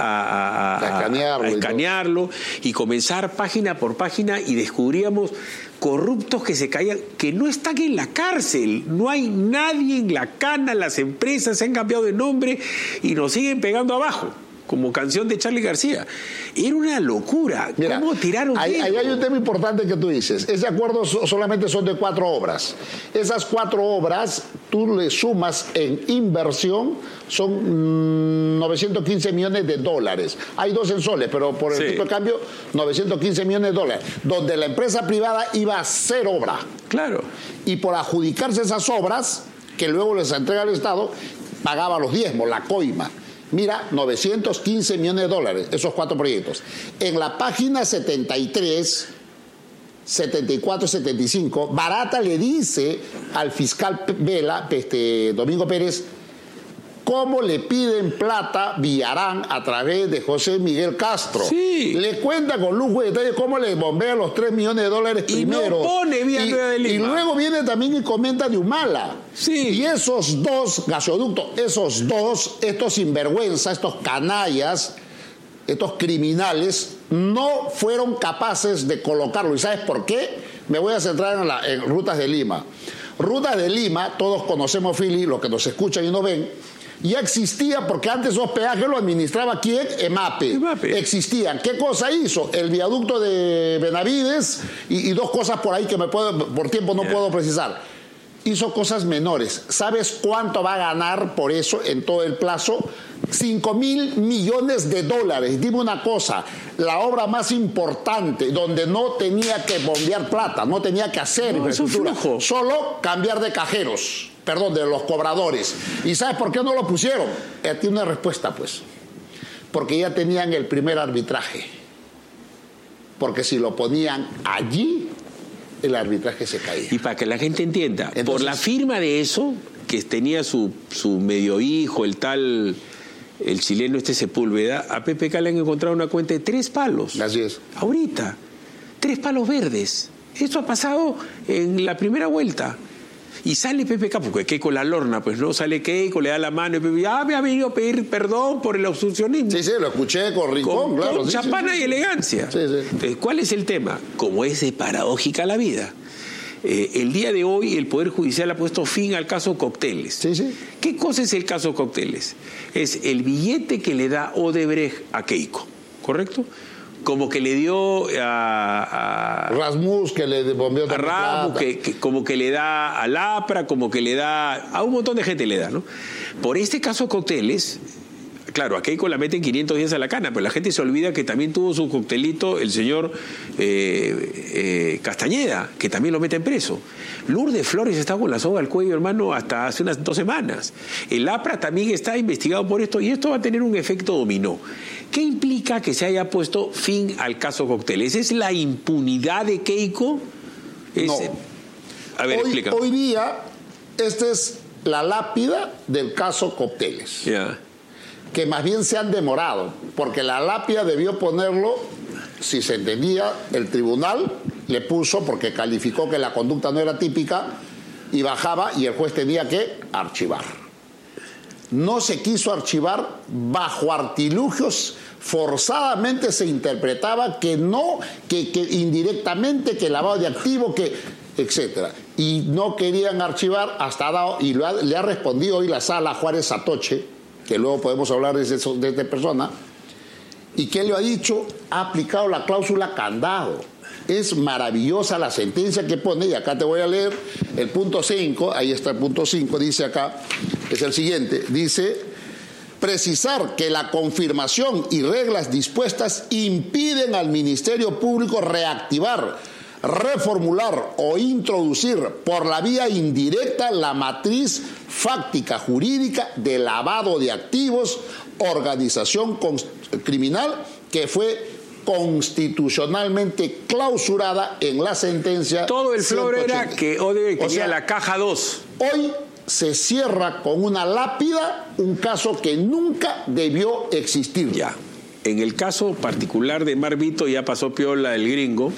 a escanearlo y comenzar página por página, y descubríamos corruptos que se caían, que no están en la cárcel, no hay nadie en la cana, las empresas se han cambiado de nombre y nos siguen pegando abajo, como canción de Charly García. Era una locura. Mira, ¿cómo tiraron ahí hay un tema importante que tú dices. Ese acuerdo solamente son de 4 obras. Esas 4 obras, tú le sumas en inversión, son 915 millones de dólares. Hay 2 en soles, pero por el tipo de cambio, 915 millones de dólares. Donde la empresa privada iba a hacer obra. Claro. Y por adjudicarse esas obras, que luego les entrega al Estado, pagaba los diezmos, la coima. Mira, 915 millones de dólares, esos 4 proyectos. En la página 73, 74, 75, Barata le dice al fiscal Domingo Pérez, cómo le piden plata Villarán a través de José Miguel Castro. Sí. Le cuenta con lujo de detalle cómo le bombea los $3 millones de dólares primero. Y no pone Vía Nueva de Lima. Y luego viene también y comenta de Humala. Sí. Y esos 2 gasoductos, estos sinvergüenza, estos canallas, estos criminales, no fueron capaces de colocarlo. ¿Y sabes por qué? Me voy a centrar en Rutas de Lima. Rutas de Lima, todos conocemos, Philly, los que nos escuchan y nos ven, ya existía, porque antes esos peajes lo administraba ¿quién? EMAPE. Existían. ¿Qué cosa hizo? El viaducto de Benavides y 2 cosas por ahí que por tiempo no puedo precisar. Hizo cosas menores. ¿Sabes cuánto va a ganar por eso en todo el plazo? $5.000 millones de dólares. Dime una cosa, la obra más importante, donde no tenía que bombear plata, no tenía que hacer infraestructura, solo cambiar de cajeros. Perdón, de los cobradores. ¿Y sabes por qué no lo pusieron? Tiene una respuesta, pues. Porque ya tenían el primer arbitraje. Porque si lo ponían allí, el arbitraje se caía. Y para que la gente entienda, entonces, por la firma de eso, que tenía su medio hijo, el chileno Sepúlveda, a PPK le han encontrado una cuenta de 3 palos. Así es. Ahorita, 3 palos verdes. Esto ha pasado en la primera vuelta. Y sale PPK, porque Keiko la lorna, pues no, sale Keiko, le da la mano y PPK, me ha venido a pedir perdón por el obstruccionismo. Sí, lo escuché con Rincón, claro. Con chapana y elegancia. Sí. Entonces, ¿cuál es el tema? Como es de paradójica la vida. El día de hoy el Poder Judicial ha puesto fin al caso Cócteles. Sí. ¿Qué cosa es el caso Cócteles? Es el billete que le da Odebrecht a Keiko, ¿correcto? como que le dio a Rasmus, que le bombeó a Rasmus, que como que le da a Lapra, como que le da a un montón de gente le da, ¿no? Por este caso Cocteles, claro, a Keiko la meten 500 días a la cana, pero la gente se olvida que también tuvo su coctelito el señor Castañeda, que también lo meten preso. Lourdes Flores está con la soga al cuello, hermano, hasta hace unas 2 semanas. El APRA también está investigado por esto y esto va a tener un efecto dominó. ¿Qué implica que se haya puesto fin al caso Cocteles? ¿Es la impunidad de Keiko? No. A ver, explica. Hoy día, esta es la lápida del caso Cocteles. Ya. Que más bien se han demorado, porque la lápida debió ponerlo, si se entendía, el tribunal le puso porque calificó que la conducta no era típica y bajaba y el juez tenía que archivar. No se quiso archivar, bajo artilugios forzadamente se interpretaba que no, que indirectamente, que lavado de activo, que etcétera. Y no querían archivar hasta dado, y le ha respondido hoy la sala Juárez Satoche, que luego podemos hablar de esta persona, y que él lo ha dicho, ha aplicado la cláusula candado. Es maravillosa la sentencia que pone, y acá te voy a leer el punto 5, ahí está el punto 5, dice acá, es el siguiente, dice: precisar que la confirmación y reglas dispuestas impiden al Ministerio Público reactivar, reformular o introducir por la vía indirecta la matriz fáctica jurídica de lavado de activos, organización criminal que fue constitucionalmente clausurada en la sentencia. Todo el flor 180. Era que Odebrecht tenía la caja 2. Hoy se cierra con una lápida un caso que nunca debió existir. Ya. En el caso particular de Marvito ya pasó piola el gringo.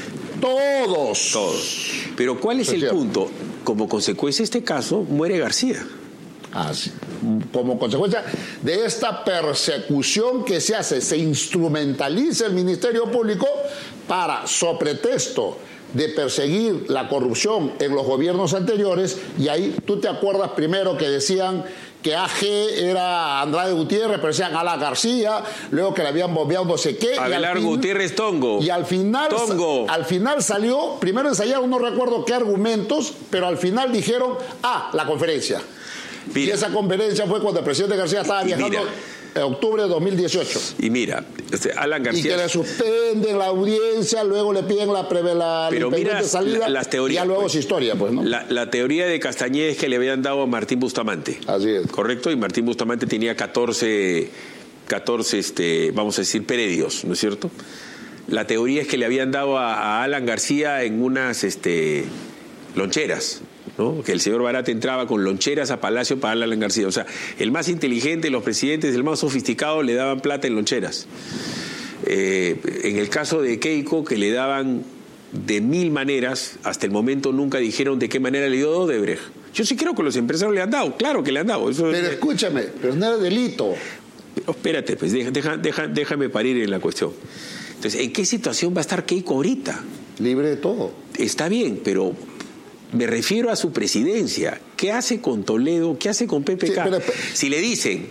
Todos. Pero ¿cuál es el punto? Como consecuencia de este caso, muere García. Sí. Como consecuencia de esta persecución que se hace, se instrumentaliza el Ministerio Público para, sobre pretexto de perseguir la corrupción en los gobiernos anteriores, y ahí tú te acuerdas primero que decían que AG era Andrade Gutiérrez, pero decían Ala García, luego que le habían bombeado no sé qué. Abelardo Gutiérrez Tongo. Y al final salió, primero ensayaron, no recuerdo qué argumentos, pero al final dijeron, la conferencia. Mira. Y esa conferencia fue cuando el presidente García estaba viajando en octubre de 2018. Y mira, Alan García... Y que le suspenden la audiencia, luego le piden la salida, las teorías, y ya luego es historia, pues, ¿no? La teoría de Castañeda es que le habían dado a Martín Bustamante. Así es. ¿Correcto? Y Martín Bustamante tenía 14 vamos a decir, predios, ¿no es cierto? La teoría es que le habían dado a Alan García en unas loncheras, ¿no? Que el señor Barat entraba con loncheras a Palacio para darle a Alan García. O sea, el más inteligente, los presidentes, el más sofisticado, le daban plata en loncheras. En el caso de Keiko, que le daban de 1000 maneras, hasta el momento nunca dijeron de qué manera le dio Odebrecht. Yo sí creo que los empresarios le han dado, claro que le han dado. Eso pero escúchame, pero no era delito. Pero espérate, pues déjame parir en la cuestión. Entonces, ¿en qué situación va a estar Keiko ahorita? Libre de todo. Está bien, pero... me refiero a su presidencia. ¿Qué hace con Toledo? ¿Qué hace con PPK? Si le dicen,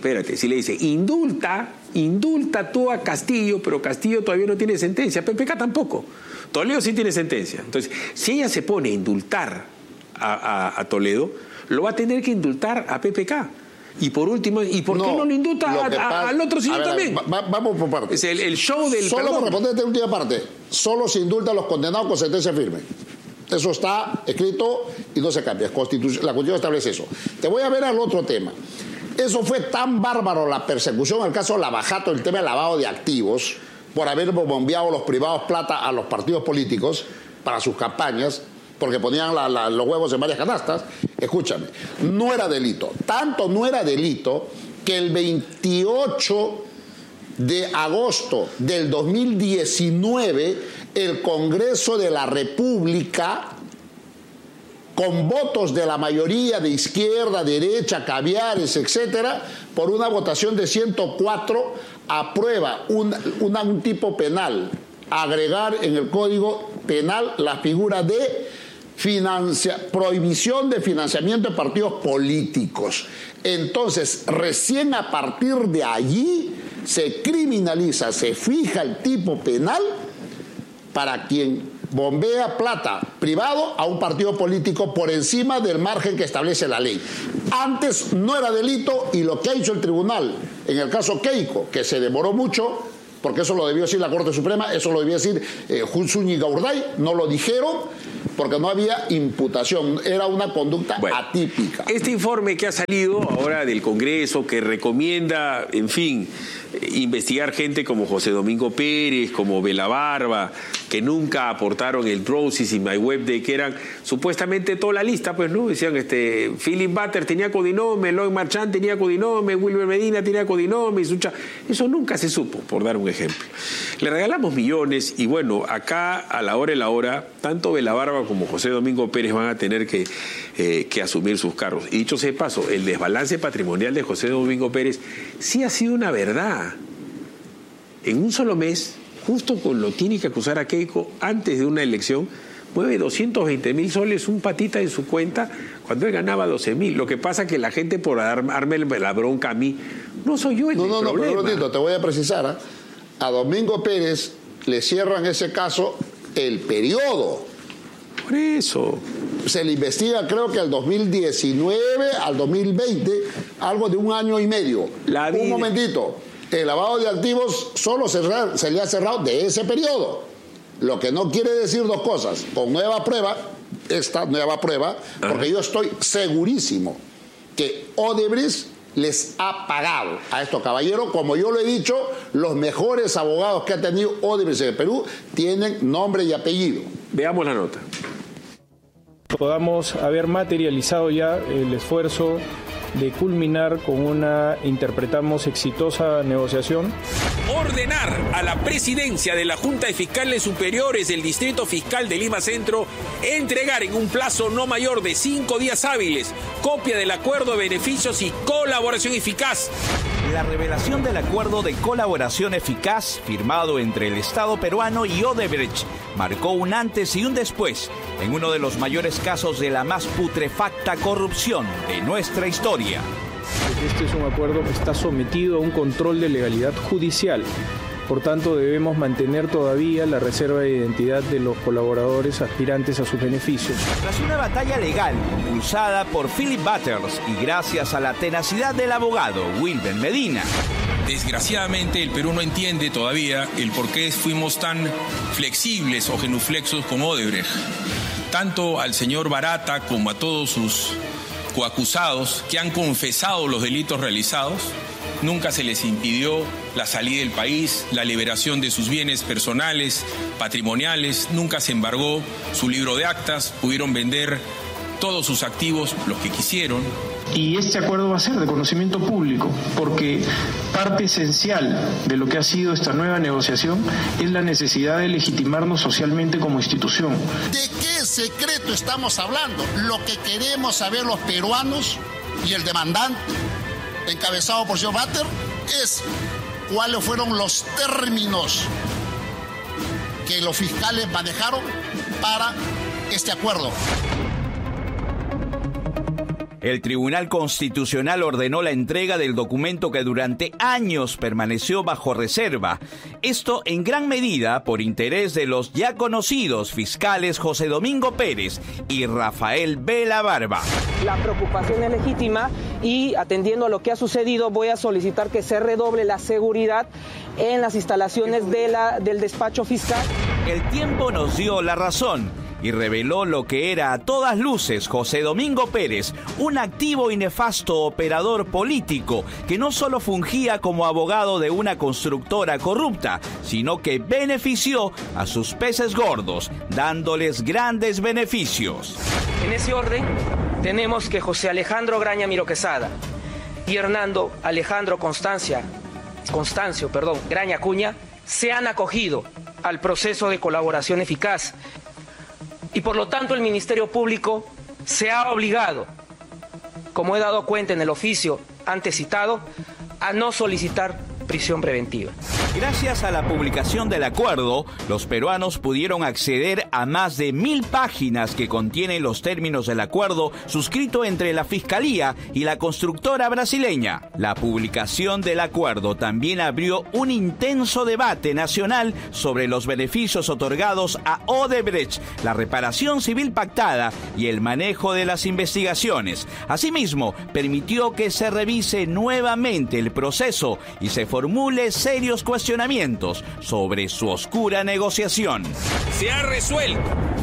indulta tú a Castillo, pero Castillo todavía no tiene sentencia, PPK tampoco. Toledo sí tiene sentencia. Entonces, si ella se pone a indultar a Toledo, lo va a tener que indultar a PPK. Y por último, ¿y por qué no lo indulta al otro señor también? Vamos por partes. Es el show del Solo perdón. por responder esta última parte. Solo se indulta a los condenados con sentencia firme. Eso está escrito y no se cambia. La Constitución establece eso. Te voy a ver al otro tema. Eso fue tan bárbaro la persecución al caso Lavajato, el tema del lavado de activos, por haber bombeado los privados plata a los partidos políticos para sus campañas, porque ponían los huevos en varias canastas. Escúchame, no era delito. Tanto no era delito que el 28 de agosto del 2019, el Congreso de la República, con votos de la mayoría de izquierda, derecha, caviares, etcétera, por una votación de 104, aprueba un tipo penal, agregar en el Código Penal la figura de prohibición de financiamiento de partidos políticos. Entonces, recién a partir de allí se criminaliza, se fija el tipo penal para quien bombea plata privado a un partido político por encima del margen que establece la ley. Antes no era delito, y lo que ha hecho el tribunal en el caso Keiko, que se demoró mucho, porque eso lo debió decir la Corte Suprema, eso lo debió decir Zúñiga Urday, no lo dijeron porque no había imputación, era una conducta atípica. Este informe que ha salido ahora del Congreso, que recomienda, en fin, investigar gente como José Domingo Pérez, como Belabarba, que nunca aportaron el Roses y MyWeb, que eran supuestamente toda la lista, pues, ¿no? Decían, Philip Butter tenía codinome, Lloyd Marchand tenía codinome, Wilber Medina tenía codinome, eso nunca se supo, por dar un ejemplo. Le regalamos millones y bueno, acá a la hora de la hora, tanto Belabarba como José Domingo Pérez van a tener que asumir sus cargos. Y dicho sea de paso, el desbalance patrimonial de José Domingo Pérez sí ha sido una verdad. En un solo mes, justo con lo tiene que acusar a Keiko antes de una elección, mueve 220.000 soles un patita en su cuenta cuando él ganaba 12.000. Lo que pasa es que la gente, por darme la bronca a mí, no soy yo el problema. No, pero un ratito, te voy a precisar. A Domingo Pérez le cierran ese caso el periodo. Por eso. Se le investiga, creo que al 2019, al 2020, algo de 1 año y medio. Un momentito. El lavado de activos solo se le ha cerrado de ese periodo. Lo que no quiere decir dos cosas. Con esta nueva prueba, porque yo estoy segurísimo que Odebrecht les ha pagado a estos caballeros. Como yo lo he dicho, los mejores abogados que ha tenido Odebrecht en el Perú tienen nombre y apellido. Veamos la nota. Podamos haber materializado ya el esfuerzo de culminar con una, interpretamos, exitosa negociación. Ordenar a la presidencia de la Junta de Fiscales Superiores del Distrito Fiscal de Lima Centro entregar en un plazo no mayor de 5 días hábiles copia del acuerdo de beneficios y colaboración eficaz. La revelación del acuerdo de colaboración eficaz firmado entre el Estado peruano y Odebrecht marcó un antes y un después en uno de los mayores casos de la más putrefacta corrupción de nuestra historia. Este es un acuerdo que está sometido a un control de legalidad judicial. Por tanto, debemos mantener todavía la reserva de identidad de los colaboradores aspirantes a sus beneficios. Tras una batalla legal impulsada por Philip Butters y gracias a la tenacidad del abogado Wilber Medina. Desgraciadamente, el Perú no entiende todavía el por qué fuimos tan flexibles o genuflexos con Odebrecht. Tanto al señor Barata como a todos sus coacusados que han confesado los delitos realizados, nunca se les impidió la salida del país, la liberación de sus bienes personales, patrimoniales, nunca se embargó su libro de actas, pudieron vender todos sus activos, los que quisieron. Y este acuerdo va a ser de conocimiento público, porque parte esencial de lo que ha sido esta nueva negociación es la necesidad de legitimarnos socialmente como institución. ¿De qué secreto estamos hablando? Lo que queremos saber los peruanos y el demandante, encabezado por el señor Butter, es cuáles fueron los términos que los fiscales manejaron para este acuerdo. El Tribunal Constitucional ordenó la entrega del documento que durante años permaneció bajo reserva. Esto en gran medida por interés de los ya conocidos fiscales José Domingo Pérez y Rafael Belabarba. La preocupación es legítima y atendiendo a lo que ha sucedido voy a solicitar que se redoble la seguridad en las instalaciones del despacho fiscal. El tiempo nos dio la razón y reveló lo que era a todas luces José Domingo Pérez, un activo y nefasto operador político que no solo fungía como abogado de una constructora corrupta, sino que benefició a sus peces gordos, dándoles grandes beneficios. En ese orden, tenemos que José Alejandro Graña Miro Quesada y Hernando Alejandro Constancio Graña Acuña se han acogido al proceso de colaboración eficaz. Y por lo tanto el Ministerio Público se ha obligado, como he dado cuenta en el oficio antes citado, a no solicitar prisión preventiva. Gracias a la publicación del acuerdo, los peruanos pudieron acceder a más de 1000 páginas que contienen los términos del acuerdo suscrito entre la Fiscalía y la constructora brasileña. La publicación del acuerdo también abrió un intenso debate nacional sobre los beneficios otorgados a Odebrecht, la reparación civil pactada y el manejo de las investigaciones. Asimismo, permitió que se revise nuevamente el proceso y se formule serios cuestionamientos sobre su oscura negociación. Se ha resuelto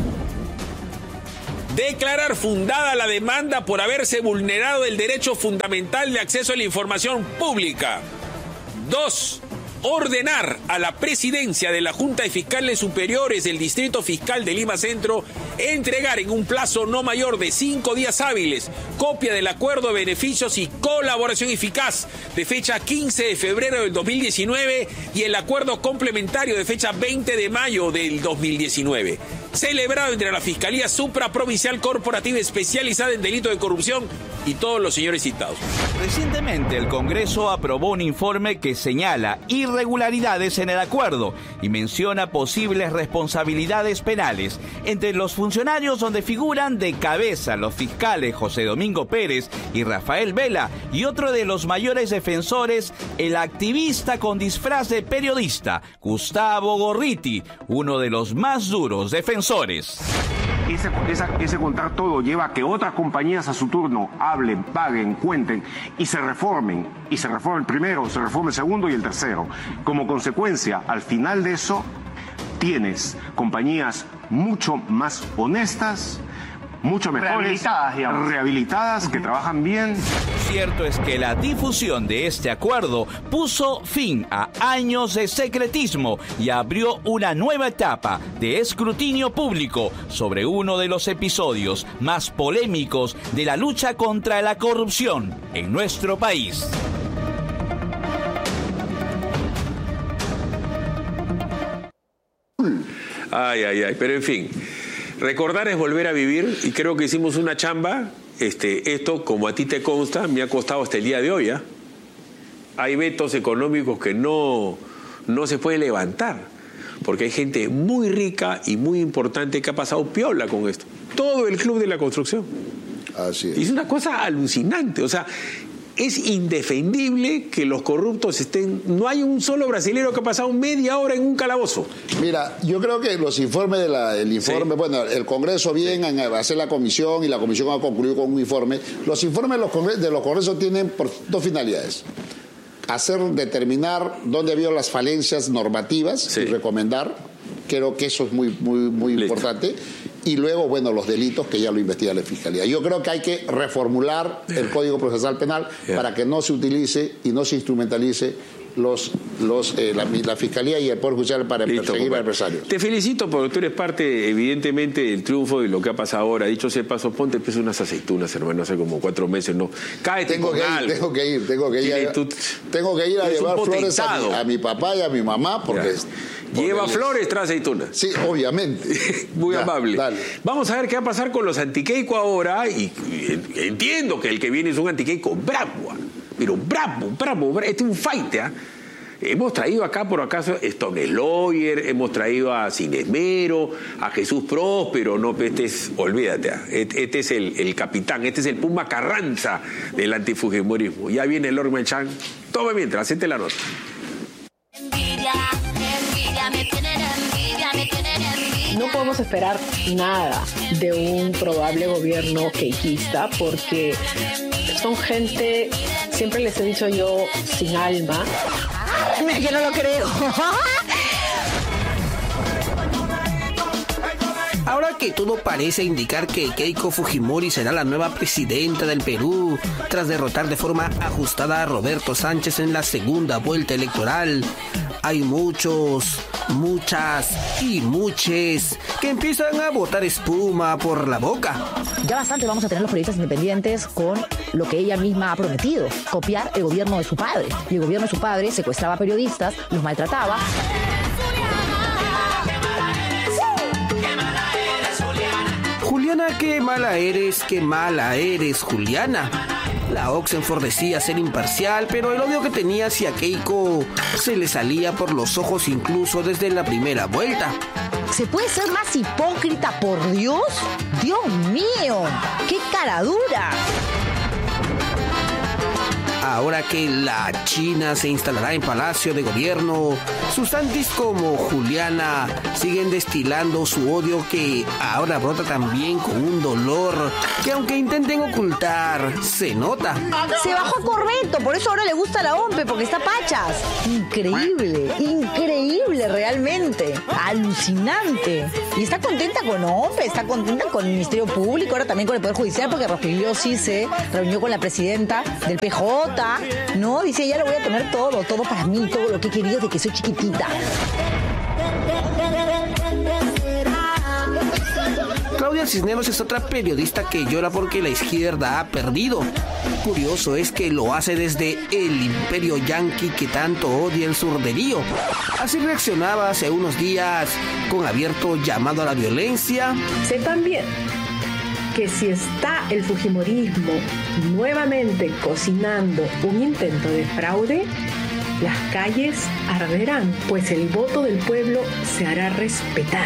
declarar fundada la demanda por haberse vulnerado el derecho fundamental de acceso a la información pública. 2. Ordenar a la presidencia de la Junta de Fiscales Superiores del Distrito Fiscal de Lima Centro entregar en un plazo no mayor de 5 días hábiles copia del acuerdo de beneficios y colaboración eficaz de fecha 15 de febrero del 2019 y el acuerdo complementario de fecha 20 de mayo del 2019, celebrado entre la Fiscalía Supraprovincial Corporativa Especializada en Delito de Corrupción y todos los señores citados. Recientemente el Congreso aprobó un informe que señala irregularidades en el acuerdo y menciona posibles responsabilidades penales entre los funcionarios, donde figuran de cabeza los fiscales José Domingo Pérez y Rafael Vela, y otro de los mayores defensores, el activista con disfraz de periodista Gustavo Gorriti, uno de los más duros defensores. Ese contar todo lleva a que otras compañías a su turno hablen, paguen, cuenten y se reformen. Y se reforme el primero, se reforme el segundo y el tercero. Como consecuencia, al final de eso, tienes compañías mucho más honestas, mucho mejores, rehabilitadas, que trabajan bien. Cierto es que la difusión de este acuerdo puso fin a años de secretismo y abrió una nueva etapa de escrutinio público sobre uno de los episodios más polémicos de la lucha contra la corrupción en nuestro país. Ay, pero en fin, recordar es volver a vivir y creo que hicimos una chamba. Esto, como a ti te consta, me ha costado hasta el día de hoy. Hay vetos económicos que no se puede levantar, porque hay gente muy rica y muy importante que ha pasado piola con esto. Todo el club de la construcción. Así es. Y es una cosa alucinante. O sea, es indefendible que los corruptos estén... No hay un solo brasilero que ha pasado media hora en un calabozo. Mira, yo creo que los informes sí. Bueno, el Congreso viene a hacer la comisión y la comisión ha concluido con un informe. Los informes de los congresos tienen dos finalidades. Determinar dónde había las falencias normativas y recomendar. Creo que eso es muy importante. Y luego, bueno, los delitos que ya lo investiga la Fiscalía. Yo creo que hay que reformular el Código Procesal Penal para que no se utilice y no se instrumentalice la Fiscalía y el Poder Judicial para perseguir adversarios. Te felicito porque tú eres parte, evidentemente, del triunfo de lo que ha pasado ahora. Dicho sea paso, ponte unas aceitunas, hermano, hace como 4 meses, ¿no? Cáete con algo. Tengo que ir a llevar flores a mi papá y a mi mamá porque... Lleva flores tras aceitunas. Sí, obviamente. Muy amable. Dale. Vamos a ver qué va a pasar con los antiqueico ahora. Y entiendo que el que viene es un antiqueico bravo. Pero bravo. Este es un fight, ¿eh? Hemos traído acá, por acaso, Stone Lawyer, hemos traído a Cinesmero, a Jesús Próspero, no, olvídate, este es el capitán, este es el Puma Carranza del antifujimorismo. Ya viene el Lord Manchan. Toma mientras, hacete la nota. No podemos esperar nada de un probable gobierno keikista porque son gente, siempre les he dicho yo, sin alma. Yo no lo creo. Ahora que todo parece indicar que Keiko Fujimori será la nueva presidenta del Perú, tras derrotar de forma ajustada a Roberto Sánchez en la segunda vuelta electoral, hay muchas y muches que empiezan a botar espuma por la boca. Ya bastante vamos a tener los periodistas independientes con lo que ella misma ha prometido, copiar el gobierno de su padre. Y el gobierno de su padre secuestraba periodistas, los maltrataba. Juliana, qué mala eres, Juliana. La OCS se enfurdecía a ser imparcial, pero el odio que tenía hacia Keiko se le salía por los ojos incluso desde la primera vuelta. ¿Se puede ser más hipócrita, por Dios? ¡Dios mío! ¡Qué cara dura! Ahora que la China se instalará en Palacio de Gobierno, sustantes como Juliana siguen destilando su odio que ahora brota también con un dolor que aunque intenten ocultar, se nota. Se bajó correcto, por eso ahora le gusta la OMPE, porque está pachas. Increíble, increíble realmente. Alucinante. Y está contenta con OMPE, está contenta con el Ministerio Público, ahora también con el Poder Judicial, porque Rogelio sí se reunió con la presidenta del PJ. No, dice, ya lo voy a tener todo para mí, todo lo que he querido desde que soy chiquitita. Claudia Cisneros es otra periodista que llora porque la izquierda ha perdido. Curioso es que lo hace desde el imperio yanqui que tanto odia el surderío. Así reaccionaba hace unos días con abierto llamado a la violencia. Sé también que si está el fujimorismo nuevamente cocinando un intento de fraude, las calles arderán, pues el voto del pueblo se hará respetar.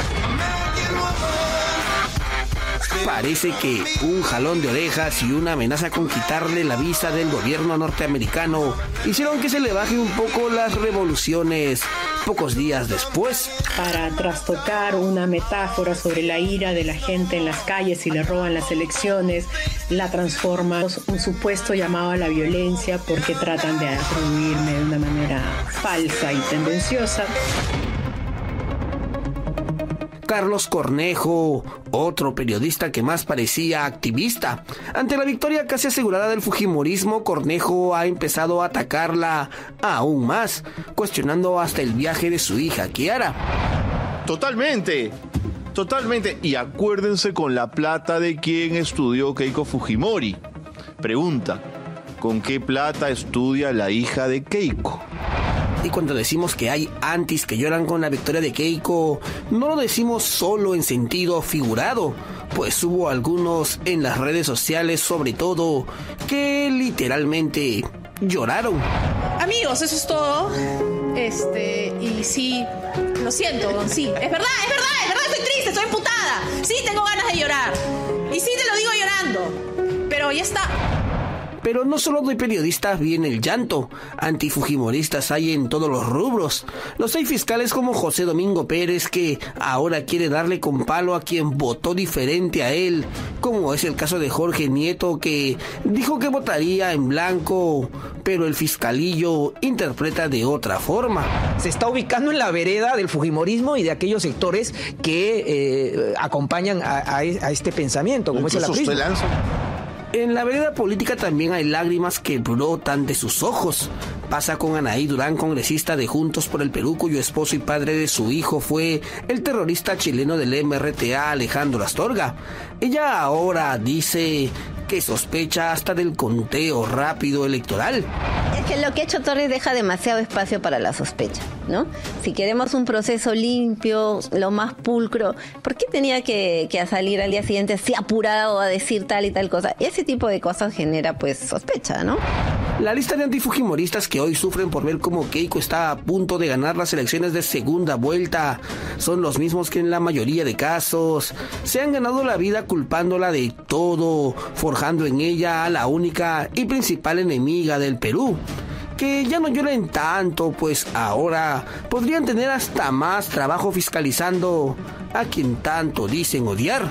Parece que un jalón de orejas y una amenaza con quitarle la visa del gobierno norteamericano hicieron que se le bajen un poco las revoluciones pocos días después. Para trastocar una metáfora sobre la ira de la gente en las calles si le roban las elecciones, la transforma un supuesto llamado a la violencia porque tratan de atribuirme de una manera falsa y tendenciosa. Carlos Cornejo, otro periodista que más parecía activista. Ante la victoria casi asegurada del fujimorismo, Cornejo ha empezado a atacarla aún más, cuestionando hasta el viaje de su hija Kiara. Totalmente. Y acuérdense con la plata de quien estudió Keiko Fujimori. Pregunta, ¿con qué plata estudia la hija de Keiko? Y cuando decimos que hay antis que lloran con la victoria de Keiko, no lo decimos solo en sentido figurado, pues hubo algunos en las redes sociales sobre todo que literalmente lloraron. Amigos, eso es todo. Y sí, lo siento, sí, es verdad, estoy triste, estoy emputada. Sí, tengo ganas de llorar. Y sí, te lo digo llorando. Pero ya está. Pero no solo de periodistas viene el llanto, antifujimoristas hay en todos los rubros. Los hay fiscales como José Domingo Pérez, que ahora quiere darle con palo a quien votó diferente a él, como es el caso de Jorge Nieto, que dijo que votaría en blanco, pero el fiscalillo interpreta de otra forma. Se está ubicando en la vereda del fujimorismo y de aquellos sectores que acompañan a este pensamiento, como es el aprismo. En la vereda política también hay lágrimas que brotan de sus ojos. Pasa con Anaí Durán, congresista de Juntos por el Perú, cuyo esposo y padre de su hijo fue el terrorista chileno del MRTA, Alejandro Astorga. Ella ahora dice que sospecha hasta del conteo rápido electoral. Es que lo que ha hecho Torres deja demasiado espacio para la sospecha, ¿no? Si queremos un proceso limpio, lo más pulcro, ¿por qué tenía que salir al día siguiente así apurado a decir tal y tal cosa? Ese tipo de cosas genera pues sospecha, ¿no? La lista de antifujimoristas que hoy sufren por ver cómo Keiko está a punto de ganar las elecciones de segunda vuelta son los mismos que en la mayoría de casos se han ganado la vida culpándola de todo, forjando en ella a la única y principal enemiga del Perú. Que ya no lloren tanto, pues ahora podrían tener hasta más trabajo fiscalizando a quien tanto dicen odiar.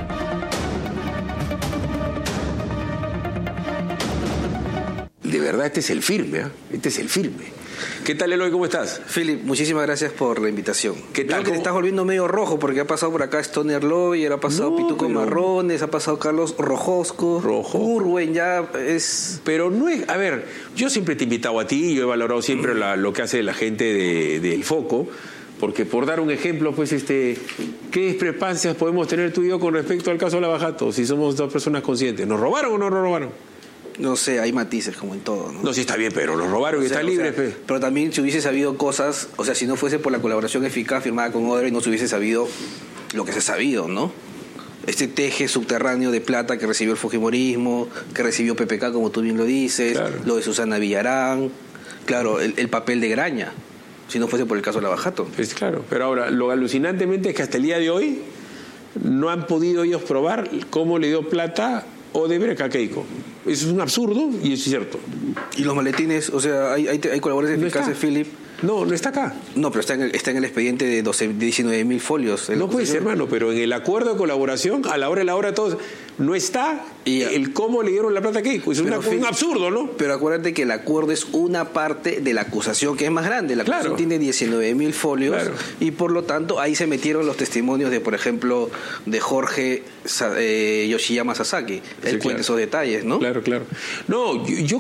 De verdad, este es el firme, ¿eh? Este es el firme. ¿Qué tal, Eloy? ¿Cómo estás? Philip, muchísimas gracias por la invitación. ¿Qué tal? Creo que te estás volviendo medio rojo porque ha pasado por acá Stoner Lawyer, ha pasado Pituco Marrones, ha pasado Carlos Rojosco, Urwen, ya es... Pero no es... A ver, yo siempre te he invitado a ti, yo he valorado siempre lo que hace la gente del Foco, porque por dar un ejemplo, pues, ¿qué discrepancias podemos tener tú y yo con respecto al caso de Lavajato, si somos dos personas conscientes? ¿Nos robaron o no nos robaron? No sé, hay matices como en todo, ¿no? No, sí está bien, pero nos robaron y está libre. Pero también si hubiese sabido cosas, o sea, si no fuese por la colaboración eficaz firmada con Odebrecht, no se hubiese sabido lo que se ha sabido, ¿no? este teje subterráneo de plata que recibió el fujimorismo, que recibió PPK, como tú bien lo dices, lo de Susana Villarán, claro, el papel de Graña, si no fuese por el caso de Lavajato. Pues claro, pero ahora, lo alucinantemente es que hasta el día de hoy no han podido ellos probar cómo le dio plata Odebrecht a Keiko. Eso es un absurdo y es cierto. Y los maletines, o sea, hay colaboradores eficaces, Philip. No está acá. No, pero está en el expediente de 19.000 folios. No puede ser, hermano, pero en el acuerdo de colaboración, a la hora de la hora, todos, no está el cómo le dieron la plata a Keiko. Es un absurdo, ¿no? Pero acuérdate que el acuerdo es una parte de la acusación que es más grande. La acusación tiene 19.000 folios y por lo tanto ahí se metieron los testimonios de, por ejemplo, de Jorge Yoshiyama Sasaki. Él cuenta esos detalles, ¿no? Claro. No, yo